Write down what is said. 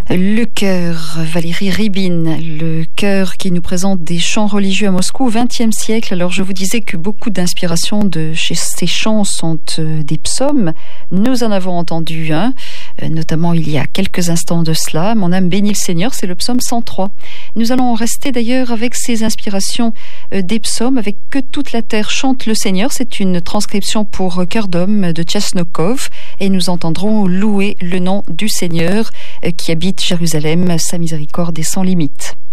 Le chœur Valérie Rybin, le chœur qui nous présente des chants religieux à Moscou au XXe siècle. Alors je vous disais que beaucoup d'inspiration de chez ces chants sont des psaumes. Nous en avons entendu un, notamment il y a quelques instants de cela. Mon âme bénit le Seigneur, c'est le psaume 103. Nous allons rester d'ailleurs avec ces inspirations des psaumes, avec Que toute la terre chante le Seigneur. C'est une transcription pour chœur d'homme de Tchasnokov et nous entendrons louer le nom du Seigneur qui habite Jérusalem, sa miséricorde est sans limite.